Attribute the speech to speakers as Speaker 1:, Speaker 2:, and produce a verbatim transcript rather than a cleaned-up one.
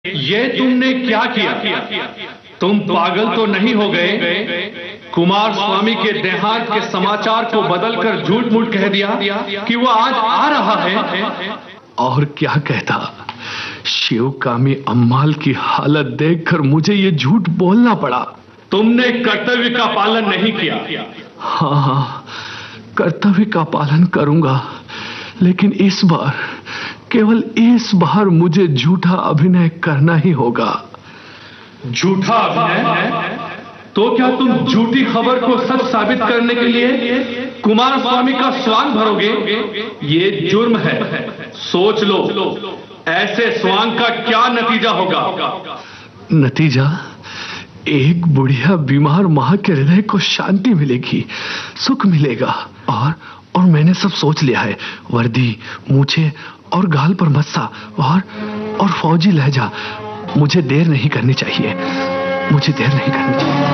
Speaker 1: ये तुमने क्या किया? तुम पागल तो नहीं हो गए? कुमार स्वामी के देहांत के समाचार को बदलकर झूठ मूठ कह दिया कि वो आज आ रहा है।
Speaker 2: और क्या कहता? शिवकामी अम्माल की हालत देखकर मुझे ये झूठ बोलना पड़ा।
Speaker 1: तुमने कर्तव्य का पालन नहीं किया।
Speaker 2: हाँ हाँ, कर्तव्य का पालन करूंगा, लेकिन इस बार, केवल इस बार मुझे झूठा अभिनय करना ही होगा।
Speaker 1: झूठा अभिनय? तो क्या तुम झूठी खबर को सच साबित करने के लिए कुमार स्वामी का स्वांग भरोगे? ये जुर्म है, सोच लो। ऐसे स्वांग का क्या नतीजा होगा?
Speaker 2: नतीजा? एक बुढ़िया बीमार मां के हृदय को शांति मिलेगी, सुख मिलेगा। और और मैंने सब सोच लिया है। वर्दी, मूछे और गाल पर मस्सा और और फौजी लहजा। मुझे देर नहीं करनी चाहिए, मुझे देर नहीं करनी चाहिए।